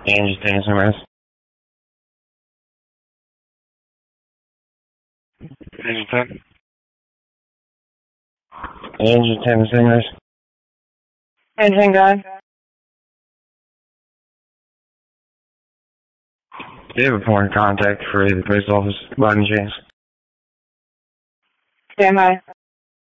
Angie Tennis. Angie 10. Angie Tennis. Engine gun. Do you have a point of contact for the post office by any chance? Stand by.